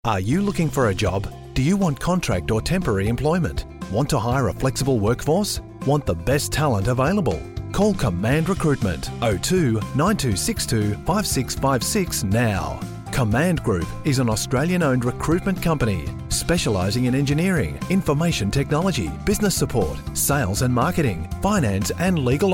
Are you looking for a job? Do you want contract or temporary employment? Want to hire a flexible workforce? Want the best talent available? Call Command Recruitment 02 9262 5656 now. Command Group is an Australian-owned recruitment company specialising in engineering, information technology, business support, sales and marketing, finance and legal